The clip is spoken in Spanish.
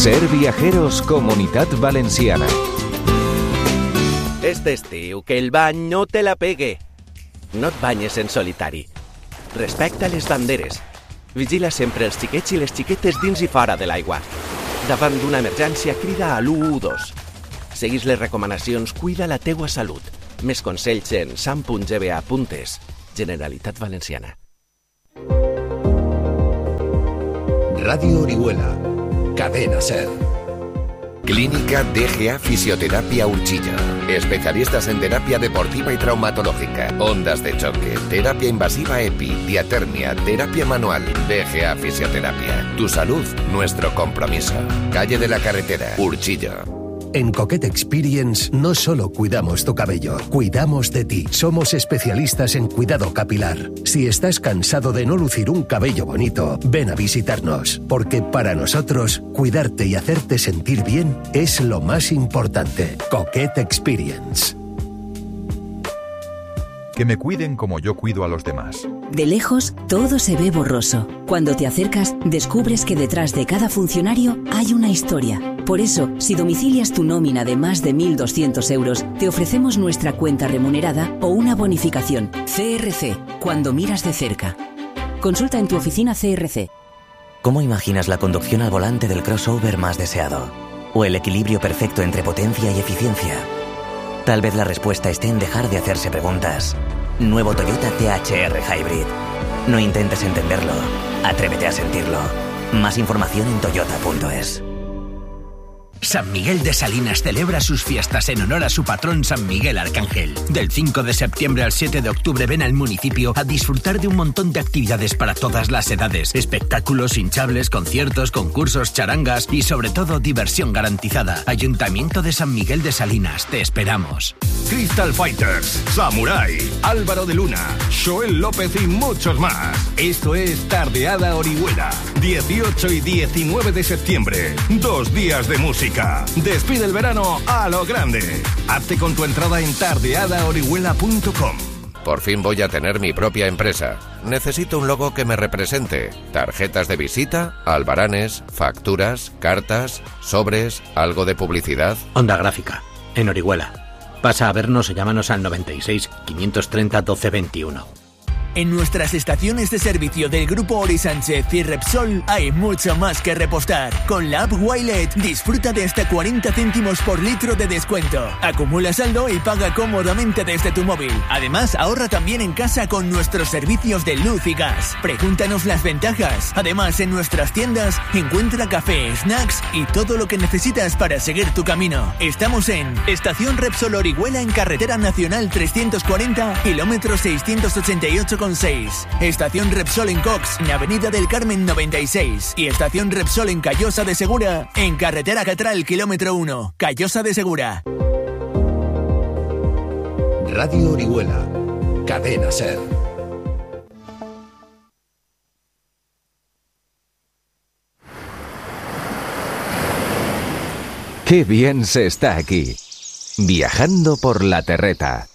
Ser Viajeros Comunitat Valenciana. Este estiu, que el bany no te la pegue. No et banyes en solitari. Respecta les banderes. Vigila sempre els xiquets i les xiquetes dins i fora de l'aigua. Davant d'una emergència, crida a l'112. Seguís les recomanacions, cuida la teua salut. Més consells en sam.gba.es. Generalitat Valenciana. Radio Orihuela. Cadena SER. Clínica DGA Fisioterapia Urchilla. Especialistas en terapia deportiva y traumatológica, ondas de choque, terapia invasiva EPI, diatermia, terapia manual. DGA Fisioterapia. Tu salud, nuestro compromiso. Calle de la Carretera, Urchilla. En Coquette Experience no solo cuidamos tu cabello, cuidamos de ti. Somos especialistas en cuidado capilar. Si estás cansado de no lucir un cabello bonito, ven a visitarnos, porque para nosotros, cuidarte y hacerte sentir bien es lo más importante. Coquette Experience. Que me cuiden como yo cuido a los demás. De lejos, todo se ve borroso. Cuando te acercas, descubres que detrás de cada funcionario hay una historia. Por eso, si domicilias tu nómina de más de 1.200 euros, te ofrecemos nuestra cuenta remunerada o una bonificación. CRC, cuando miras de cerca. Consulta en tu oficina CRC. ¿Cómo imaginas la conducción al volante del crossover más deseado? ¿O el equilibrio perfecto entre potencia y eficiencia? Tal vez la respuesta esté en dejar de hacerse preguntas. Nuevo Toyota THR Hybrid. No intentes entenderlo, atrévete a sentirlo. Más información en toyota.es. San Miguel de Salinas celebra sus fiestas en honor a su patrón San Miguel Arcángel. Del 5 de septiembre al 7 de octubre ven al municipio a disfrutar de un montón de actividades para todas las edades. Espectáculos, hinchables, conciertos, concursos, charangas y sobre todo diversión garantizada. Ayuntamiento de San Miguel de Salinas, te esperamos. Crystal Fighters, Samurai, Álvaro de Luna, Joel López y muchos más. Esto es Tardeada Orihuela. 18 y 19 de septiembre. 2 días de música. Despide el verano a lo grande. Hazte con tu entrada en tardeadaorihuela.com. Por fin voy a tener mi propia empresa. Necesito un logo que me represente. Tarjetas de visita, albaranes, facturas, cartas, sobres, algo de publicidad. Onda Gráfica, en Orihuela. Pasa a vernos o llámanos al 96 530 12 21. En nuestras estaciones de servicio del Grupo Ori Sánchez y Repsol hay mucho más que repostar. Con la app Wilet disfruta de hasta 40 céntimos por litro de descuento. Acumula saldo y paga cómodamente desde tu móvil. Además, ahorra también en casa con nuestros servicios de luz y gas. Pregúntanos las ventajas. Además, en nuestras tiendas encuentra café, snacks y todo lo que necesitas para seguir tu camino. Estamos en Estación Repsol Orihuela en Carretera Nacional 340, kilómetro 688,6. Estación Repsol en Cox, en Avenida del Carmen 96. Y Estación Repsol en Callosa de Segura, en Carretera Catral, kilómetro 1, Callosa de Segura. Radio Orihuela. Cadena SER. Qué bien se está aquí, viajando por la terreta.